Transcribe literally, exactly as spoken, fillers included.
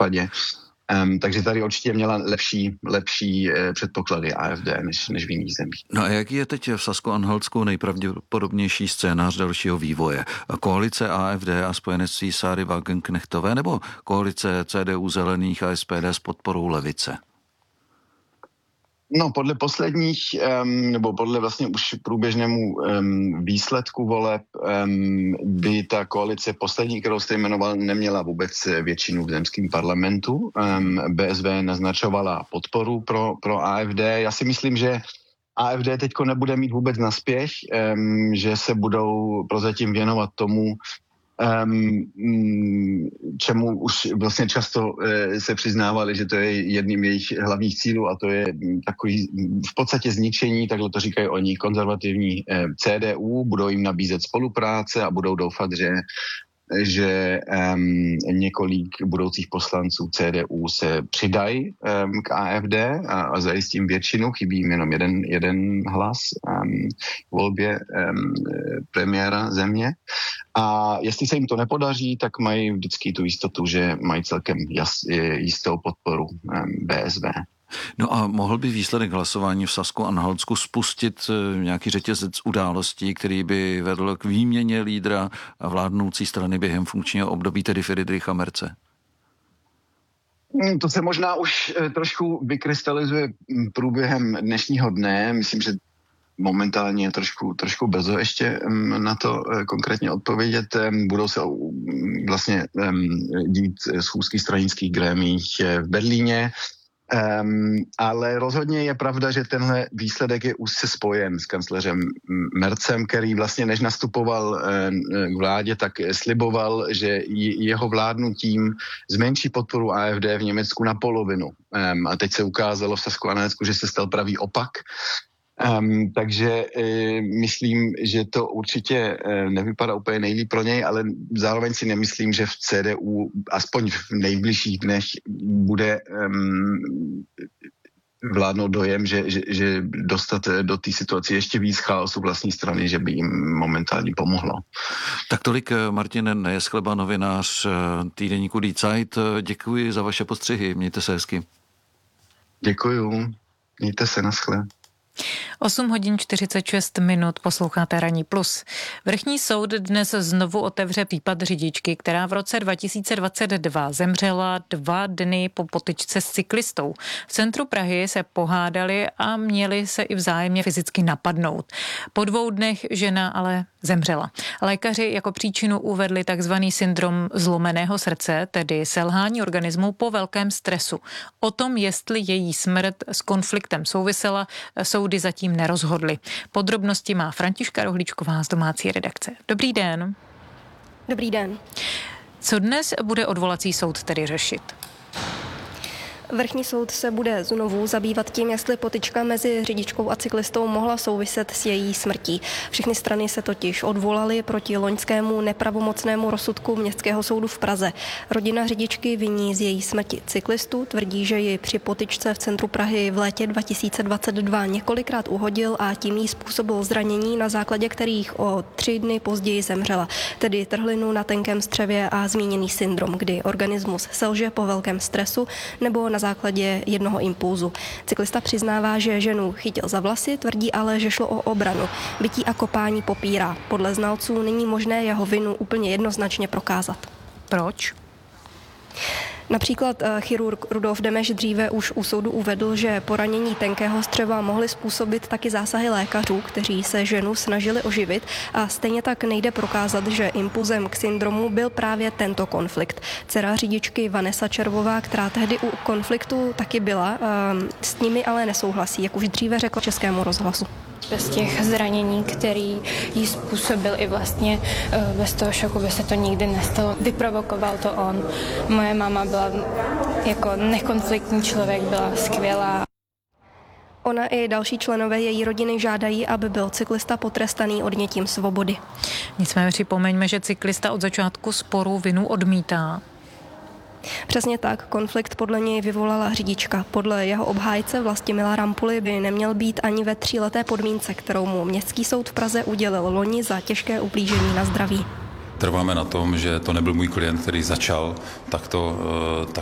případě. Um, takže tady určitě měla lepší, lepší eh, předpoklady A F D než, než v jiných zemích. No a jaký je teď v Sasko-Anhaltsku nejpravděpodobnější scénář dalšího vývoje? Koalice A F D a spojenectví Sáry Wagenknechtové nebo koalice C D U Zelených a S P D s podporou levice? No, podle posledních, um, nebo podle vlastně už průběžnému um, výsledku voleb um, by ta koalice poslední, kterou jste jmenoval, neměla vůbec většinu v zemském parlamentu. Um, B S V naznačovala podporu pro, pro A F D. Já si myslím, že A F D teďko nebude mít vůbec naspěch, um, že se budou prozatím věnovat tomu, Um, čemu už vlastně často uh, se přiznávali, že to je jedním jejich hlavních cílů a to je takový v podstatě zničení, takhle to říkají oni, konzervativní uh, C D U, budou jim nabízet spolupráce a budou doufat, že že um, několik budoucích poslanců C D U se přidají um, k A F D a, a zajistím většinu, chybí jim jenom jeden, jeden hlas um, v volbě um, premiéra země. A jestli se jim to nepodaří, tak mají vždycky tu jistotu, že mají celkem jas, jistou podporu um, B S V. No a mohl by výsledek hlasování v Sasko-Anhaltsku spustit nějaký řetězec událostí, který by vedl k výměně lídra a vládnoucí strany během funkčního období, tedy Friedricha Merze? To se možná už trošku vykrystalizuje průběhem dnešního dne. Myslím, že momentálně je trošku, trošku brzo ještě na to konkrétně odpovědět. Budou se vlastně dít schůzky stranických grémích v Berlíně. Um, ale rozhodně je pravda, že tenhle výsledek je úzce spojen s kancléřem Merzem, který vlastně než nastupoval uh, k vládě, tak sliboval, že jeho vládnutím zmenší podporu A F D v Německu na polovinu. Um, a teď se ukázalo v Sasko-Anhaltsku, že se stal pravý opak. Um, takže e, myslím, že to určitě e, nevypadá úplně nejlíp pro něj, ale zároveň si nemyslím, že v C D U aspoň v nejbližších dnech bude um, vládnout dojem, že, že, že dostat do té situace ještě víc chaosu vlastní strany, že by jim momentálně pomohlo. Tak tolik Martin Nejeschleba, novinář týdeníku Die Zeit. Děkuji za vaše postřehy, mějte se hezky. Děkuju, mějte se, naschle. osm hodin čtyřicet šest minut, posloucháte Ranní plus. Vrchní soud dnes znovu otevře případ řidičky, která v roce dva tisíce dvacet dva zemřela dva dny po potyčce s cyklistou. V centru Prahy se pohádali a měli se i vzájemně fyzicky napadnout. Po dvou dnech žena ale zemřela. Lékaři jako příčinu uvedli takzvaný syndrom zlomeného srdce, tedy selhání organismu po velkém stresu. O tom, jestli její smrt s konfliktem souvisela, soudy zatím nerozhodly. Podrobnosti má Františka Rohlíčková z domácí redakce. Dobrý den. Dobrý den. Co dnes bude odvolací soud tedy řešit? Vrchní soud se bude znovu zabývat tím, jestli potyčka mezi řidičkou a cyklistou mohla souviset s její smrtí. Všechny strany se totiž odvolaly proti loňskému nepravomocnému rozsudku Městského soudu v Praze. Rodina řidičky viní z její smrti cyklistu, tvrdí, že ji při potyčce v centru Prahy v létě dva tisíce dvacet dva několikrát uhodil a tím jí způsobil zranění, na základě kterých o tři dny později zemřela, tedy trhlinu na tenkém střevě a zmíněný syndrom, kdy organismus selže po velkém stresu nebo na základě jednoho impulzu. Cyklista přiznává, že ženu chytil za vlasy, tvrdí ale, že šlo o obranu. Bytí a kopání popírá. Podle znalců není možné jeho vinu úplně jednoznačně prokázat. Proč? Například chirurg Rudolf Demeš dříve už u soudu uvedl, že poranění tenkého střeva mohly způsobit taky zásahy lékařů, kteří se ženu snažili oživit, a stejně tak nejde prokázat, že impulzem k syndromu byl právě tento konflikt. Dcera řidičky Vanessa Červová, která tehdy u konfliktu taky byla, s nimi ale nesouhlasí, jak už dříve řekla Českému rozhlasu. Bez těch zranění, který jí způsobil, i vlastně bez toho šoku by se to nikdy nestalo. Vyprovokoval to on. Moje máma byla jako nekonfliktní člověk, byla skvělá. Ona i další členové její rodiny žádají, aby byl cyklista potrestaný odnětím svobody. Nicméně připomeňme, že cyklista od začátku sporu vinu odmítá. Přesně tak, konflikt podle něj vyvolala řidička. Podle jeho obhájce Vlastimila Rampuly by neměl být ani ve tříleté podmínce, kterou mu Městský soud v Praze udělil loni za těžké ublížení na zdraví. Trváme na tom, že to nebyl můj klient, který začal takto,